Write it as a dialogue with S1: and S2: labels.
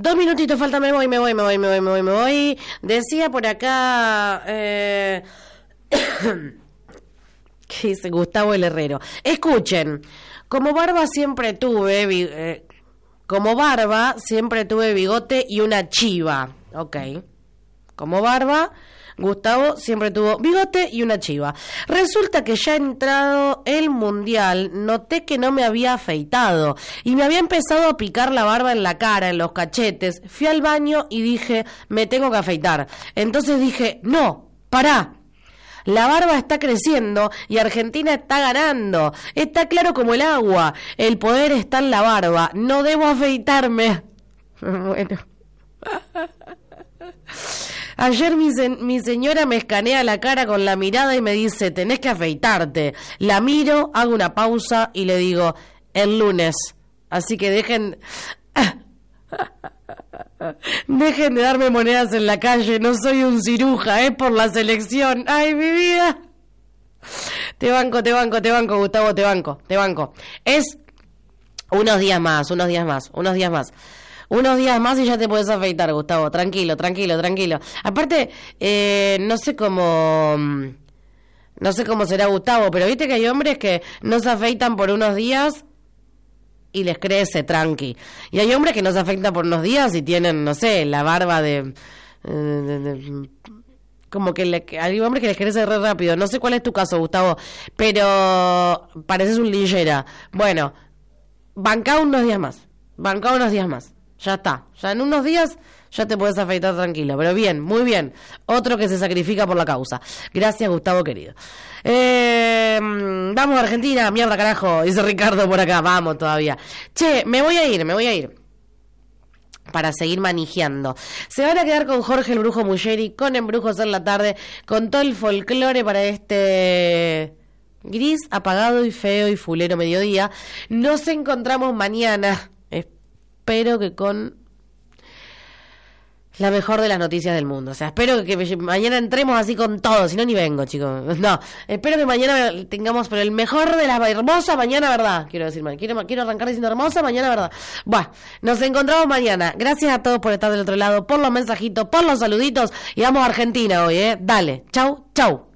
S1: 2 minutitos falta, me voy. Decía por acá... ¿Qué dice Gustavo el Herrero? Escuchen, como barba siempre tuve bigote y una chiva. Ok. Como barba, Gustavo siempre tuvo bigote y una chiva. Resulta que ya entrado el mundial, noté que no me había afeitado y me había empezado a picar la barba en la cara, en los cachetes. Fui al baño y dije, me tengo que afeitar. Entonces dije, no, pará. La barba está creciendo y Argentina está ganando. Está claro como el agua. El poder está en la barba. No debo afeitarme. Bueno. Ayer mi señora me escanea la cara con la mirada y me dice, tenés que afeitarte. La miro, hago una pausa y le digo, el lunes. Así que dejen de darme monedas en la calle. No soy un ciruja, es por la selección. Ay, mi vida. Te banco, Gustavo, te banco. Es unos días más. Unos días más y ya te puedes afeitar, Gustavo. Tranquilo. Aparte, no sé cómo será Gustavo, pero viste que hay hombres que no se afeitan por unos días y les crece tranqui. Y hay hombres que no se afeitan por unos días y tienen, no sé, la barba como que hay hombres que les crece re rápido. No sé cuál es tu caso, Gustavo, pero pareces un lillera. Bueno, bancá unos días más. Ya está. Ya en unos días ya te puedes afeitar tranquilo. Pero bien, muy bien. Otro que se sacrifica por la causa. Gracias, Gustavo, querido. Vamos a Argentina. Mierda, carajo. Dice Ricardo por acá. Vamos todavía. Che, me voy a ir. Para seguir manejando. Se van a quedar con Jorge el Brujo Muggeri, con Embrujos en la Tarde, con todo el folclore para este gris, apagado y feo y fulero mediodía. Nos encontramos mañana. Espero que con la mejor de las noticias del mundo. O sea, espero que mañana entremos así con todo. Si no, ni vengo, chicos. No, espero que mañana tengamos, pero el mejor de la hermosa mañana, ¿verdad? Quiero decir, quiero arrancar diciendo hermosa mañana, ¿verdad? Bueno, nos encontramos mañana. Gracias a todos por estar del otro lado, por los mensajitos, por los saluditos. Y vamos a Argentina hoy, ¿eh? Dale, chau.